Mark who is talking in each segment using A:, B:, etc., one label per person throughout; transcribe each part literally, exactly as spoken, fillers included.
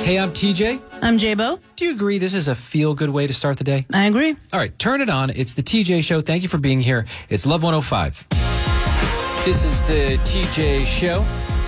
A: Hey, I'm T J.
B: I'm J-Bo.
A: Do you agree this is a feel-good way to start the day?
B: I agree.
A: All right, turn it on. It's the T J Show. Thank you for being here. It's Love one oh five. This is the T J Show.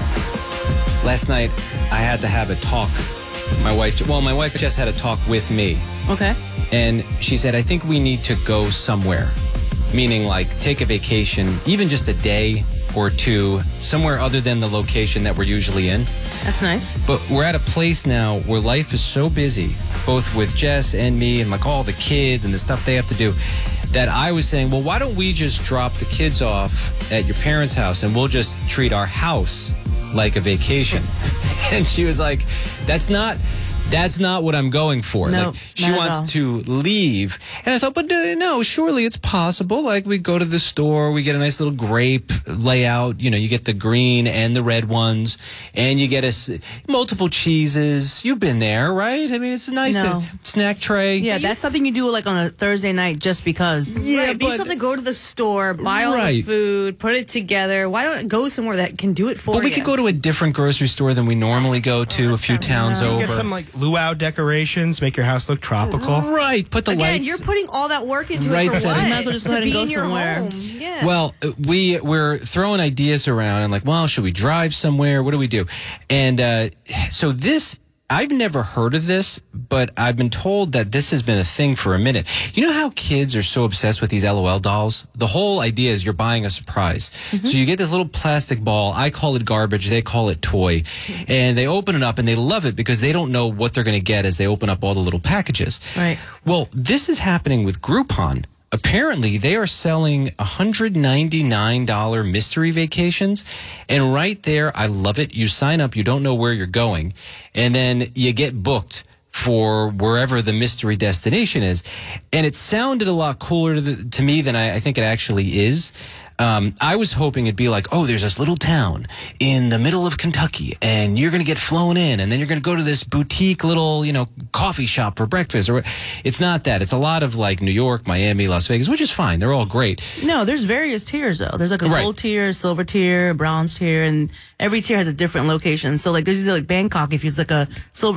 A: Last night, I had to have a talk. My wife, well, my wife just had a talk with me.
B: Okay.
A: And she said, I think we need to go somewhere. Meaning, like, take a vacation, even just a day or two, somewhere other than the location that we're usually in.
B: That's nice.
A: But we're at a place now where life is so busy, both with Jess and me and like all the kids and the stuff they have to do, that I was saying, well, why don't we just drop the kids off at your parents' house and we'll just treat our house like a vacation? And she was like, that's not... That's not what I'm going for.
B: No,
A: like, she
B: not
A: wants
B: at all.
A: to leave. And I thought, but uh, no, surely it's possible. Like, we go to the store, we get a nice little grape layout. You know, you get the green and the red ones, and you get a, s- multiple cheeses. You've been there, right? I mean, it's a nice
B: No.
A: to, snack tray.
B: Yeah, that's something you do like on a Thursday night just because.
A: Yeah,
C: right, but you
A: but-
C: still have to go to the store, buy all
A: Right.
C: the food, put it together. Why don't go somewhere that can do it for
A: But we
C: you?
A: could go to a different grocery store than we normally go to, a few towns over.
D: Get some like luau decorations, make your house look tropical.
A: Right, put the
C: Again,
A: lights.
C: you're putting all that work into
A: Right
C: it for
A: setting.
C: what?
B: Might as well just go
C: To
B: ahead and
C: be
B: go
C: in your
B: somewhere.
C: home. Yeah.
A: Well, we we're throwing ideas around and like, well, should we drive somewhere? What do we do? And uh, so this, I've never heard of this, but I've been told that this has been a thing for a minute. You know how kids are so obsessed with these L O L dolls? The whole idea is you're buying a surprise. So you get this little plastic ball. I call it garbage. They call it toy. And they open it up and they love it because they don't know what they're going to get as they open up all the little packages.
B: Right.
A: Well, this is happening with Groupon. Apparently, they are selling one hundred ninety-nine dollars mystery vacations. And right there, I love it. You sign up, you don't know where you're going, and then you get booked for wherever the mystery destination is. And it sounded a lot cooler to, the, to me than I, I think it actually is. Um, I was hoping it'd be like, oh, there's this little town in the middle of Kentucky, and you're going to get flown in, and then you're going to go to this boutique little, you know, coffee shop for breakfast. Or it's not that. It's a lot of like New York, Miami, Las Vegas, which is fine. They're all great.
B: No, there's various tiers though. There's like a
A: Right.
B: gold tier, silver tier, bronze tier, and every tier has a different location. So like there's usually like Bangkok if it's like a silver